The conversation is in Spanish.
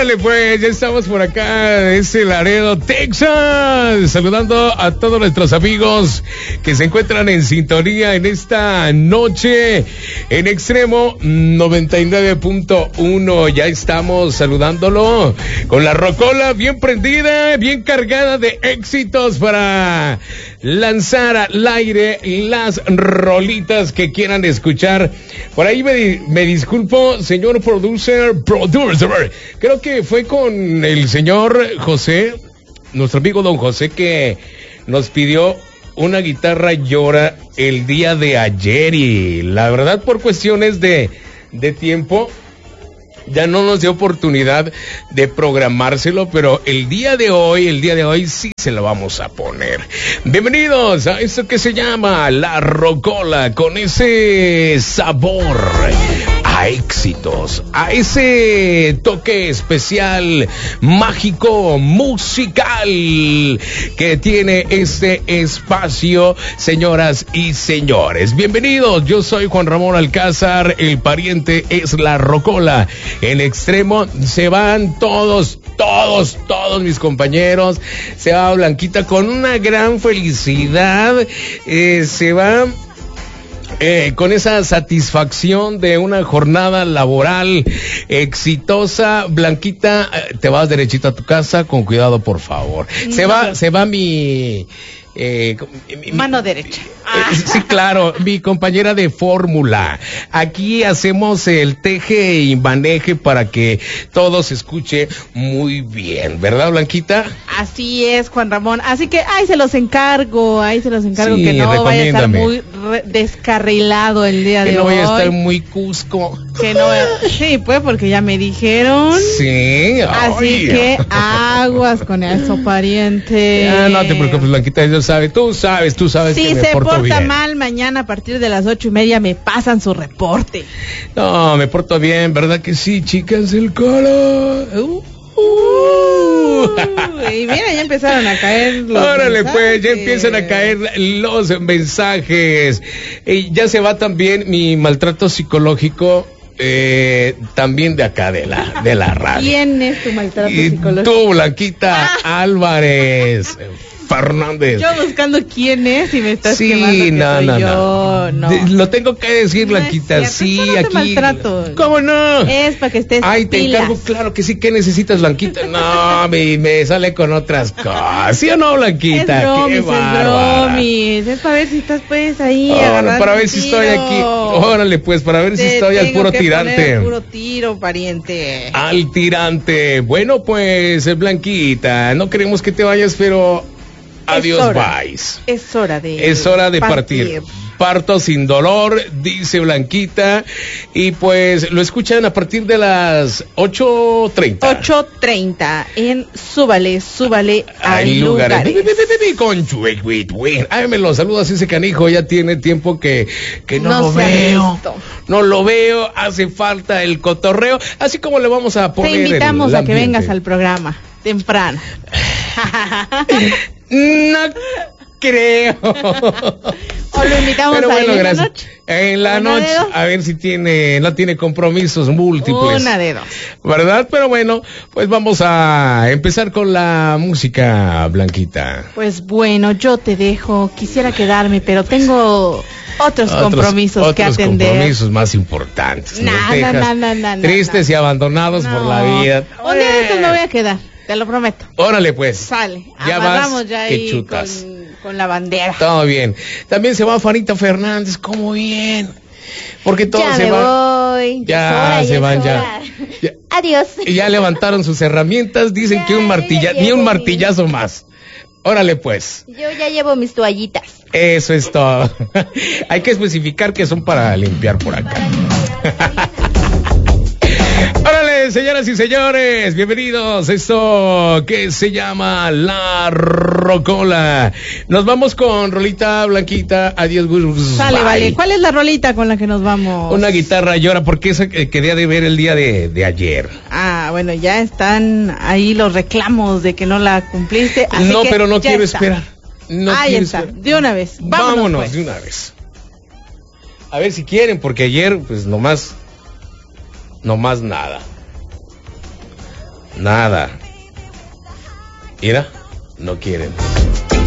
Órale pues, ya estamos por acá, ese Laredo, Texas, saludando a todos nuestros amigos que se encuentran en sintonía en esta noche en Extremo 99.1. Ya estamos saludándolo con la rocola bien prendida, bien cargada de éxitos para lanzar al aire las rolitas que quieran escuchar. Por ahí me disculpo, señor producer, creo que fue con el señor José, nuestro amigo don José, que nos pidió una guitarra Yora el día de ayer y la verdad por cuestiones de tiempo ya no nos dio oportunidad de programárselo, pero el día de hoy sí se lo vamos a poner. Bienvenidos a esto que se llama La Rocola, con ese sabor a éxitos, a ese toque especial, mágico, musical que tiene este espacio, señoras y señores. Bienvenidos, yo soy Juan Ramón Alcázar, el pariente es La Rocola. En Extremo se van todos mis compañeros, se va Blanquita con una gran felicidad, se va con esa satisfacción de una jornada laboral exitosa. Blanquita, te vas derechito a tu casa, con cuidado por favor. Se va mi mano derecha. Sí, claro, mi compañera de fórmula. Aquí hacemos el teje y maneje para que todo se escuche muy bien, ¿verdad, Blanquita? Así es, Juan Ramón. Así que ahí se los encargo, sí, que no vaya a estar muy descarrilado el día de hoy. Que no vaya a estar muy cusco. Sí, pues porque ya me dijeron. Sí. Así que aguas con eso, pariente. No te preocupes, Blanquita, tú sabes sí, que me porto bien. Si se porta mal, mañana a partir de las 8:30 me pasan su reporte. No, me porto bien, ¿verdad que sí, chicas del coro? Y mira, ya empezaron a caer los Órale, mensajes. pues, ya empiezan a caer los mensajes. Y ya se va también mi maltrato psicológico, también de acá, de la radio. ¿Quién es tu maltrato psicológico? Tú, Blanquita Álvarez Fernández. Yo buscando quién es y me estás quemando que no. Lo tengo que decir, Blanquita. Sí, no aquí. te maltrato. ¿Cómo no? Es para que estés Ay, te pilas. encargo, claro que sí. ¿Qué necesitas, Blanquita? No, me sale con otras cosas. ¿Sí o no, Blanquita? Es bromis. Es para ver si estás pues ahí. Para ver si estoy aquí. Órale, pues, para ver si estoy al puro tirante. Al puro tiro, pariente. Al tirante. Bueno, pues, Blanquita, no queremos que te vayas, pero adiós, bye. Es hora de partir. Parto sin dolor, dice Blanquita. Y pues lo escuchan a partir de las 8:30. 8:30 en Súbale hay lugares. Con Ay, me lo saludas ese canijo, ya tiene tiempo que no lo veo. No lo veo, hace falta el cotorreo. Así como le vamos a poner. Te invitamos a que vengas al programa temprano. No creo. O lo invitamos. Pero bueno, gracias. En la noche, a ver si no tiene compromisos múltiples. Una de dos. ¿Verdad? Pero bueno, pues vamos a empezar con la música, Blanquita. Pues bueno, yo te dejo. Quisiera quedarme, pero tengo otros compromisos que atender. Compromisos más importantes. No. Tristes y abandonados por la vida. Un día de estos me voy a quedar. Te lo prometo. Órale, pues. Sale. Ya amarramos vas, ya que ahí chutas. Con la bandera. Todo bien. También se va Fanita Fernández. ¿Cómo bien? Porque todos ya se me van. Voy. Ya se van, ya. Adiós. Y ya levantaron sus herramientas. Dicen que ni un martillazo más. Órale, pues. Yo ya llevo mis toallitas. Eso es todo. Hay que especificar que son para limpiar por acá. Órale, señoras y señores, bienvenidos a esto que se llama La Rocola. Nos vamos con rolita, Blanquita. Adiós, Sale, vale. ¿Cuál es la rolita con la que nos vamos? Una guitarra llora, porque esa quería de ver el día de ayer. Bueno, ya están ahí los reclamos de que no la cumpliste. Así no, que pero no quiero está. esperar. No ahí quiero está, esperar. de una vez. Vámonos pues. de una vez. A ver si quieren, porque ayer, pues nomás nada. Nada. Mira, no quieren.